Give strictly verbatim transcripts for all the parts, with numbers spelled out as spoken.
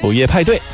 午夜派对，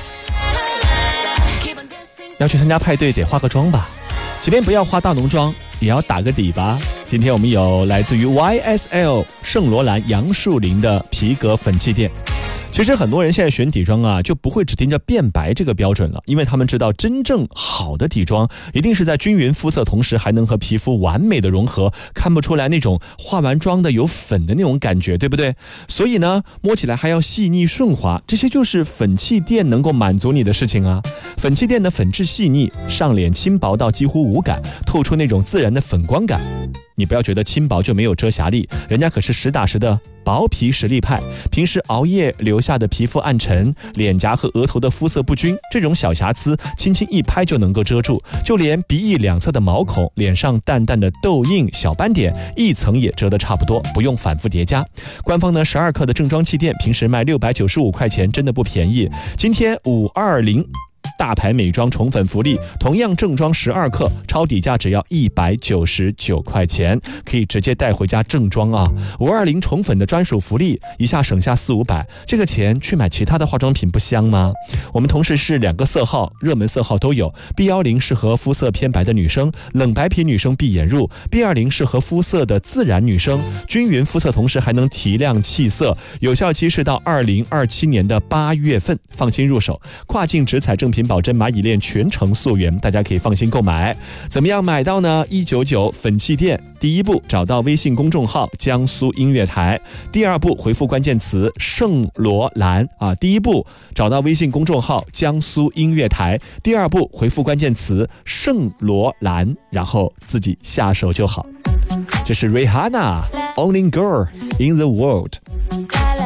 要去参加派对得化个妆吧，即便不要化大浓妆也要打个底吧。今天我们有来自于 Y S L 圣罗兰杨树林的皮革粉气垫。其实很多人现在选底妆啊，就不会只盯着变白这个标准了，因为他们知道真正好的底妆一定是在均匀肤色同时还能和皮肤完美的融合，看不出来那种化完妆的有粉的那种感觉，对不对？所以呢，摸起来还要细腻顺滑，这些就是粉气垫能够满足你的事情啊。粉气垫的粉质细腻，上脸轻薄到几乎无感，透出那种自然的粉光感。你不要觉得轻薄就没有遮瑕力，人家可是实打实的薄皮实力派，平时熬夜留下的皮肤暗沉、脸颊和额头的肤色不均，这种小瑕疵轻轻一拍就能够遮住，就连鼻翼两侧的毛孔、脸上淡淡的痘印、小斑点，一层也遮得差不多，不用反复叠加。官方呢十二克的正装气垫平时卖六百九十五块钱，真的不便宜。今天五二零大牌美妆宠粉福利，同样正装十二克，超底价只要一百九十九块钱，可以直接带回家正装啊！五二零宠粉的专属福利，一下省下四五百，这个钱去买其他的化妆品不香吗？我们同时是两个色号，热门色号都有。B 一零适合肤色偏白的女生，冷白皮女生闭眼入 ；B 二零适合肤色的自然女生，均匀肤色同时还能提亮气色，有效期是到二零二七年的八月份，放心入手。跨境直采正品保证蚂蚁链全程溯源，大家可以放心购买。怎么样买到呢？一九九粉气垫，第一步找到微信公众号江苏音乐台，第二步回复关键词圣罗兰啊，第一步找到微信公众号江苏音乐台，第二步回复关键词圣罗兰，然后自己下手就好。这是 Rihanna Only Girl in the World。